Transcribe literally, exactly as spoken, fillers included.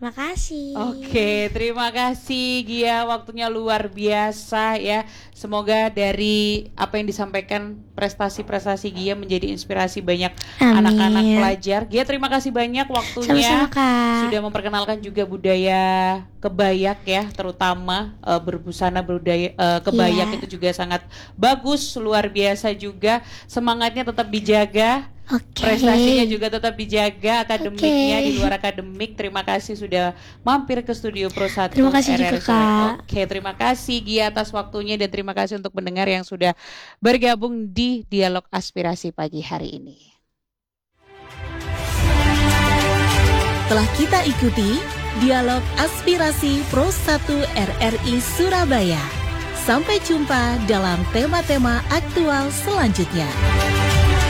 Makasih. Oke, terima kasih Gia, waktunya luar biasa ya. Semoga dari apa yang disampaikan prestasi-prestasi Gia menjadi inspirasi banyak Amin. anak-anak pelajar. Gia, terima kasih banyak waktunya. Sama-sama, Kak. Sudah memperkenalkan juga budaya kebayak ya, terutama uh, berbusana budaya uh, kebayak yeah. itu juga sangat bagus, luar biasa juga. Semangatnya tetap dijaga. Okay. Prestasinya juga tetap dijaga, akademiknya okay. di luar akademik. Terima kasih sudah mampir ke studio Pro satu. Terima kasih R R juga, Kak. Oke, terima kasih Gia atas waktunya dan terima kasih untuk pendengar yang sudah bergabung di Dialog Aspirasi pagi hari ini. Telah kita ikuti Dialog Aspirasi Pro satu R R I Surabaya. Sampai jumpa dalam tema-tema aktual selanjutnya.